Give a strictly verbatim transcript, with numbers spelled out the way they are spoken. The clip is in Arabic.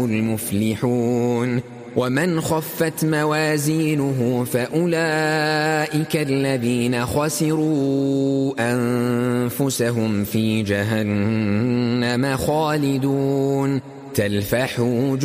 المفلحون. ومن خفت موازينه فأولئك الذين خسروا أنفسهم في جهنم خالدون تلفح